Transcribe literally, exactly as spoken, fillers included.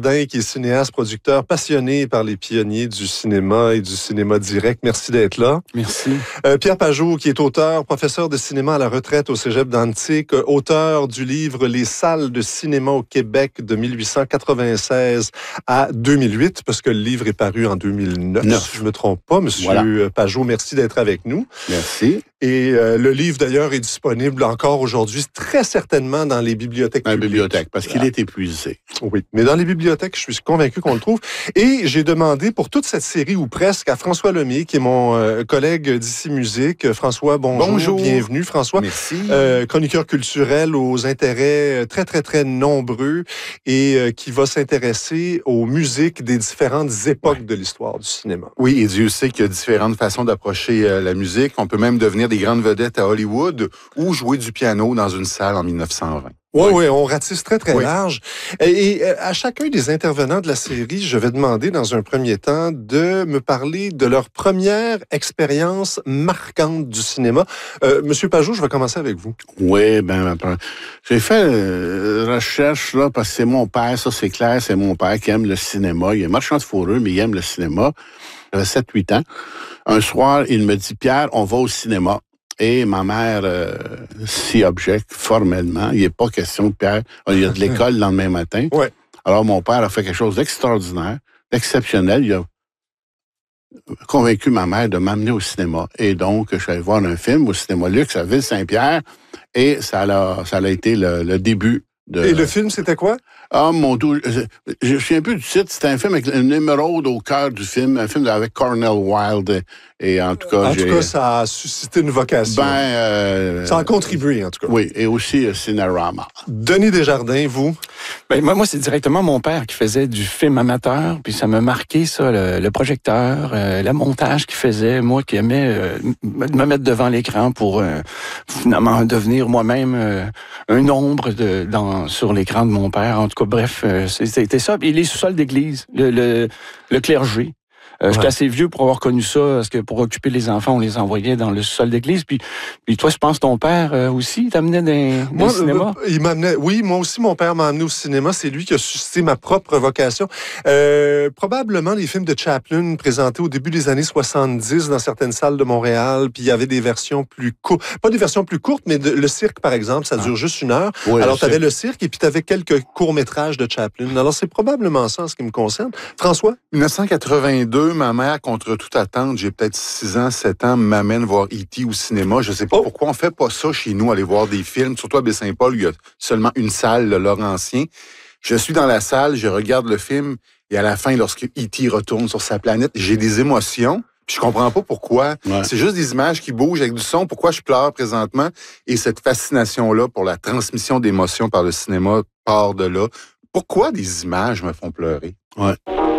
Desjardins, qui est cinéaste, producteur, passionné par les pionniers du cinéma et du cinéma direct. Merci d'être là. Merci. Euh, Pierre Pajot, qui est auteur, professeur de cinéma à la retraite au Cégep d'Antique, auteur du livre Les salles de cinéma au Québec de mille huit cent quatre-vingt-seize à deux mille huit, parce que le livre est paru en deux mille neuf, Neuf. si je ne me trompe pas. Monsieur voilà. Pajot, merci d'être avec nous. Merci. Et euh, le livre, d'ailleurs, est disponible encore aujourd'hui, très certainement dans les bibliothèques Dans les publiques. bibliothèques, parce qu'il est épuisé. Oui, mais dans les bibliothèques, je suis convaincu qu'on le trouve. Et j'ai demandé pour toute cette série, ou presque, à François Lemay, qui est mon euh, collègue d'Ici Musique. François, bonjour. Bonjour. Bienvenue, François. Merci. Euh, chroniqueur culturel aux intérêts très, très, très nombreux et euh, qui va s'intéresser aux musiques des différentes époques ouais. de l'histoire du cinéma. Oui, et Dieu sait qu'il y a différentes façons d'approcher euh, la musique. On peut même devenir des grandes vedettes à Hollywood ou jouer du piano dans une salle en mille neuf cent vingt. Oui, oui, on ratisse très, très oui. large. Et, et à chacun des intervenants de la série, je vais demander dans un premier temps de me parler de leur première expérience marquante du cinéma. Euh, Monsieur Pajot, je vais commencer avec vous. Oui, ben, j'ai fait euh, recherche, là, parce que c'est mon père, ça c'est clair, c'est mon père qui aime le cinéma. Il est marchand de fourrure, mais il aime le cinéma. J'avais sept huit ans. Un soir, il me dit, Pierre, on va au cinéma. Et ma mère euh, s'y objecte formellement. Il n'est pas question de Pierre. Il y a de l'école le lendemain matin. Ouais. Alors, mon père a fait quelque chose d'extraordinaire, d'exceptionnel. Il a convaincu ma mère de m'amener au cinéma. Et donc, je suis allé voir un film au cinéma Luxe à Ville-Saint-Pierre. Et ça a, ça a été le, le début de... Et le film, c'était quoi? Ah, mon Dieu, je, je me souviens plus du titre. C'était un film avec une émeraude au cœur du film, un film avec Cornel Wilde. Et en tout cas, En j'ai... tout cas, ça a suscité une vocation. Ben, euh... ça a contribué, en tout cas. Oui, et aussi euh, Cinérama. Denis Desjardins, vous? Ben, moi, moi c'est directement mon père qui faisait du film amateur, puis ça m'a marqué, ça, le, le projecteur, euh, le montage qu'il faisait, moi qui aimais euh, me mettre devant l'écran pour euh, finalement devenir moi-même euh, un ombre de, dans, sur l'écran de mon père. En tout cas, bref, euh, c'était ça. Et les sous-sols d'église, le, le, le clergé. Euh, ouais. J'étais assez vieux pour avoir connu ça, parce que pour occuper les enfants, on les envoyait dans le sol d'église. Puis, puis toi, je pense ton père euh, aussi t'amenait dans, dans le cinéma? Euh, il m'amenait, oui, moi aussi, mon père m'a amené au cinéma. C'est lui qui a suscité ma propre vocation. Euh, probablement les films de Chaplin présentés au début des années soixante-dix dans certaines salles de Montréal. Puis il y avait des versions plus courtes. Pas des versions plus courtes, mais de, le cirque, par exemple, ça dure ah. juste une heure. Oui, alors, tu avais le cirque et puis tu avais quelques courts-métrages de Chaplin. Alors, c'est probablement ça en ce qui me concerne. François? dix-neuf cent quatre-vingt-deux, ma mère, contre toute attente, j'ai peut-être six ans, sept ans, m'amène voir E T au cinéma. Je sais pas oh. pourquoi on fait pas ça chez nous, aller voir des films. Surtout à Baie-Saint-Paul, il y a seulement une salle, le Laurentien. Je suis dans la salle, je regarde le film, et à la fin, lorsque E T retourne sur sa planète, j'ai des émotions. Puis je comprends pas pourquoi. Ouais. C'est juste des images qui bougent avec du son. Pourquoi je pleure présentement? Et cette fascination-là pour la transmission d'émotions par le cinéma part de là. Pourquoi des images me font pleurer? Ouais.